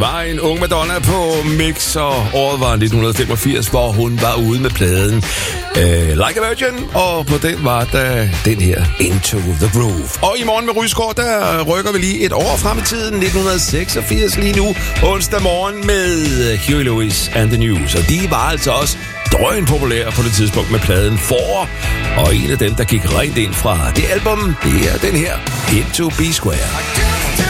var en ung Madonna på mix, og året var 1985, hvor hun var ude med pladen Like a Virgin, og på den var der den her Into the Groove. Og i morgen med Rysgaard, der rykker vi lige et år frem i tiden, 1986 lige nu, onsdag morgen med Huey Lewis and the News, og de var altså også drøn populære på det tidspunkt med pladen For, og en af dem, der gik rent ind fra det album, det er den her Into B Square.